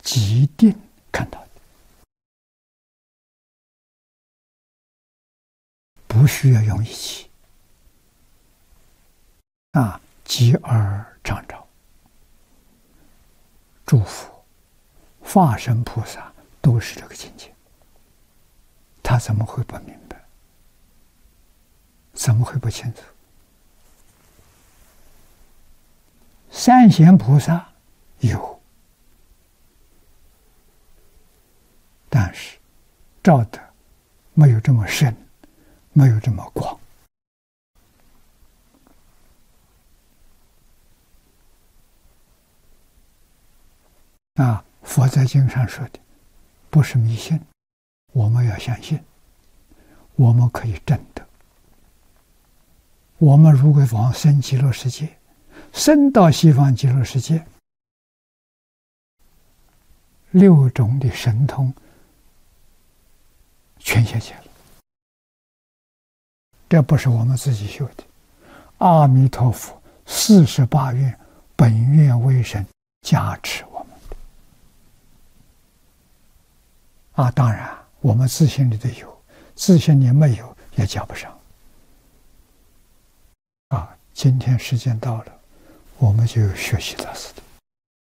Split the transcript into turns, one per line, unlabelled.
即定看到的，不需要用仪器即而常照。诸佛、化身菩萨都是这个境界，他怎么会不明白？怎么会不清楚？三贤菩萨有，但是照得没有这么深，没有这么广。佛在经上说的不是迷信，我们要相信，我们可以证得。我们如果往生极乐世界，生到西方极乐世界，6种的神通全现前了。这不是我们自己修的，阿弥陀佛48愿本愿威神加持我们的。当然我们自信里头有，自信里没有也加不上。今天时间到了，我们就学习到此。